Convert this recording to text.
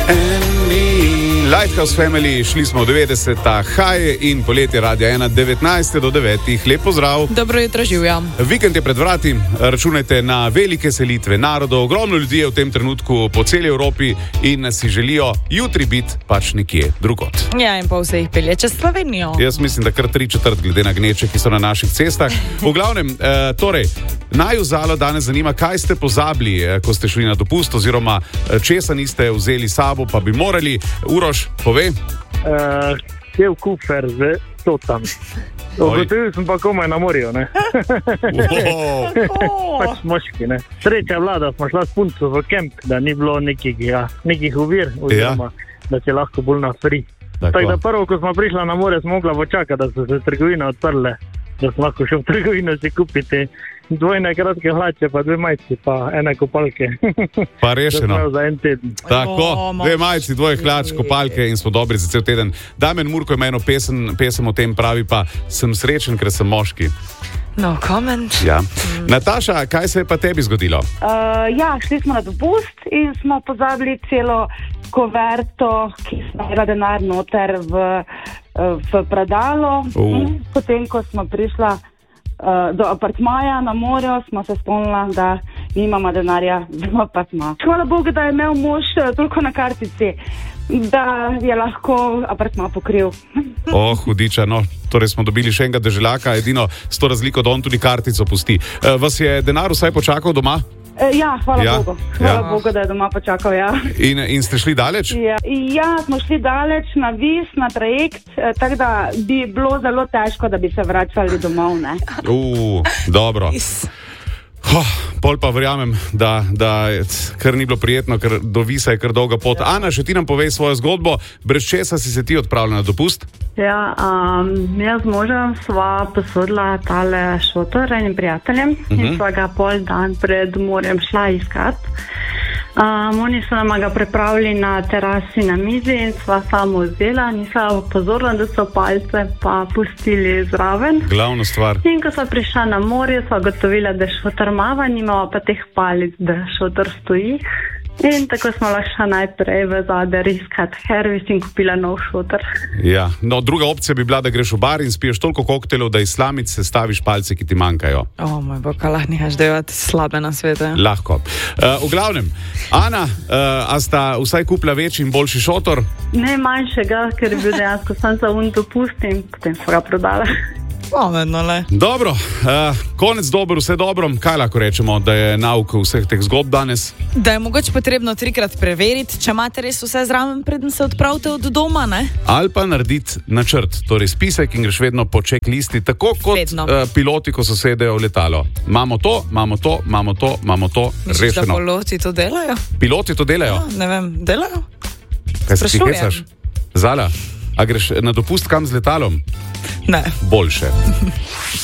Lighthouse Family, šli smo v 90-ta, Haj in poletje Radia 1, 19 do 9. Lep pozdrav. Dobro jutro, živja. Vikend je pred vrati, računajte na velike selitve narodov. Ogromno ljudi je v tem trenutku po celi Evropi in si želijo jutri biti pač nekje drugod. Ja, in pa vse jih pelje čez Slovenijo. Jaz mislim, da kar 3/4 glede na gneče, ki so na naših cestah. V glavnem, torej, naju Zalo danes zanima, kaj ste pozabili, ko ste šli na dopust, oziroma česa niste vzeli sabo, pa bi morali. Uroš, povej. Cel kufer z totami. Ugotovil sem pa komaj na morju, ne. Pač moški, ne. Sreča vlada, smo šla s punco v kemp, da ni bilo nekih ovir, oziroma da si lahko bolj na free. Tako da prvo, ko smo prišla na morje, smo mogla počakati, da so se trgovine odprle, da smo lahko šel v trgovino si kupiti dvojne kratke hlače, pa 2 majici, pa 1 kopalke. Pa rešeno. Za en teden. Tako, 2 majici, 2 hlač, kopalke in smo dobri za cel teden. Damjan Murko ima eno pesem o tem, pravi pa, sem srečen, ker sem moški. No comment. Ja. Nataša, kaj se je pa tebi zgodilo? Šli smo na dopust in smo pozabili celo koverto, ki smo imela denar noter v predalo. Potem, ko smo prišla do apartmaja na morju, smo se spomnila, da nimamo denarja v apartma. Hvala Bogu, da je imel mož toliko na kartici, da je lahko apartma pokril. Hudiča, no, torej smo dobili še enega deželjaka, edino s to razliko, da on tudi kartico pusti. Vas je denar vsaj počakal doma? Hvala Bogu. Hvala Bogu, da je doma počakal, In ste šli daleč? Ja, smo šli daleč na Vis, na trajekt, tako da bi bilo zelo težko, da bi se vračali domov, ne. Dobro. Pol pa verjamem, da kar ni bilo prijetno, ker do Visa je kar dolga pot. Ana, še ti nam povej svojo zgodbo, brez česa si se ti odpravila na dopust? Jaz z možem sva posodila tale šotor enim prijateljem in sva ga pol dan pred morjem šla iskat. Oni so nam ga pripravili na terasi na mizi in sva samo vzela, nisva pozorila, da so palce pa pustili zraven. Glavna stvar. In ko sva prišla na morje, sva gotovila, da šotor mava, nimava pa teh palic, da šotor stoji. In tako smo lahko najprej v zader iskat Hervis in kupila nov šotor. Ja, no, druga opcija bi bila, da greš v bar in spiješ toliko koktelov, da iz slamic sestaviš palce, ki ti manjkajo. Moj bog, lahko nehaš delati slabe na svete. Lahko. V glavnem, Ana, a sta vsaj kupila večji in boljši šotor? Ne manjšega, ker je bil dejansko sam za dopust in potem so ga prodala. Dobro, konec dober, vse dobro. Kaj lahko rečemo, da je nauk vseh teh zgodb danes? Da je mogoče potrebno 3-krat preveriti, če imate res vse zraven, preden se odpravite od doma, ne? Ali pa narediti načrt, torej spisek in greš vedno po checklisti, tako kot piloti, ko so sedejo v letalo. Imamo to, Misliš, rešeno. Da piloti to delajo? Piloti to delajo? Ne vem, delajo? Kaj se ti hecaš? Zala, a greš na dopust kam z letalom? Ne. Boljše.